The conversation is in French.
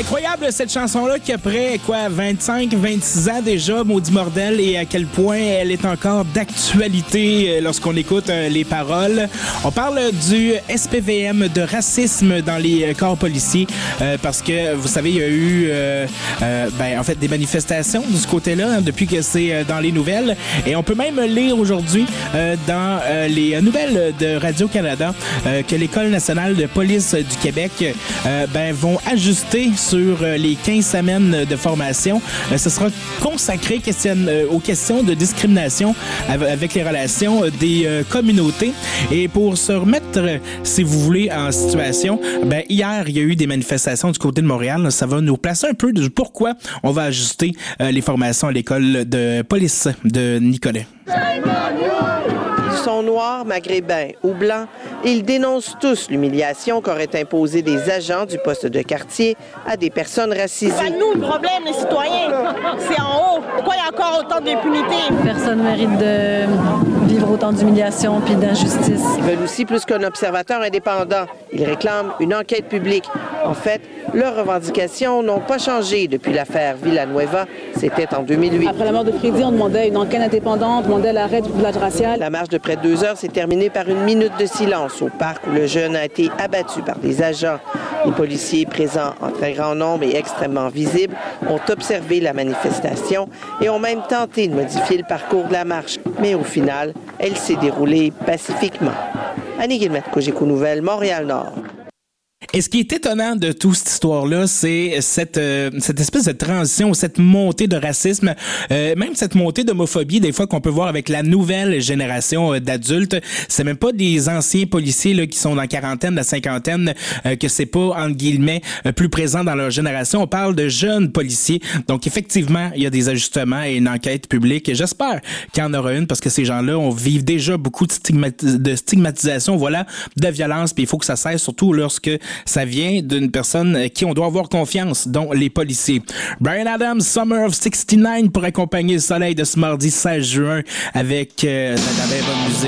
Incroyable cette chanson-là qui après 25-26 ans déjà, Maudit Mordel, et à quel point elle est encore d'actualité lorsqu'on écoute les paroles. On parle du SPVM, de racisme dans les corps policiers parce que vous savez, il y a eu en fait des manifestations de ce côté-là depuis que c'est dans les nouvelles, et on peut même lire aujourd'hui dans les nouvelles de Radio-Canada que l'École nationale de police du Québec vont ajuster sur les 15 semaines de formation. Ce sera consacré aux questions de discrimination avec les relations des communautés. Et pour se remettre, si vous voulez, en situation, hier, il y a eu des manifestations du côté de Montréal. Ça va nous placer un peu de pourquoi on va ajuster les formations à l'école de police de Nicolet. Ils sont noirs, maghrébins ou blancs. Ils dénoncent tous l'humiliation qu'auraient imposé des agents du poste de quartier à des personnes racisées. C'est nous le problème, les citoyens. C'est en haut. Pourquoi il y a encore autant d'impunité? Personne ne mérite de vivre autant d'humiliation puis d'injustice. Ils veulent aussi plus qu'un observateur indépendant. Ils réclament une enquête publique. En fait, leurs revendications n'ont pas changé depuis l'affaire Villanueva. C'était en 2008. Après la mort de Freddy, on demandait une enquête indépendante, on demandait l'arrêt du privilège racial. La marche de près de 2 heures s'est terminée par une minute de silence au parc où le jeune a été abattu par des agents. Les policiers présents en très grand nombre et extrêmement visibles ont observé la manifestation et ont même tenté de modifier le parcours de la marche. Mais au final, elle s'est déroulée pacifiquement. Annie Guillemette, Cogeco Nouvelles, Montréal-Nord. Et ce qui est étonnant de toute cette histoire-là, c'est cette espèce de transition, cette montée de racisme, même cette montée d'homophobie, des fois qu'on peut voir avec la nouvelle génération d'adultes. C'est même pas des anciens policiers là qui sont dans la quarantaine, la cinquantaine, que c'est pas, entre guillemets, plus présent dans leur génération. On parle de jeunes policiers. Donc, effectivement, il y a des ajustements et une enquête publique. J'espère qu'il y en aura une parce que ces gens-là, vivent déjà beaucoup de stigmatisation, voilà, de violence, puis il faut que ça cesse, surtout lorsque ça vient d'une personne qui on doit avoir confiance, dont les policiers. Bryan Adams, Summer of 69 pour accompagner le soleil de ce mardi 16 juin avec de la belle bonne musique.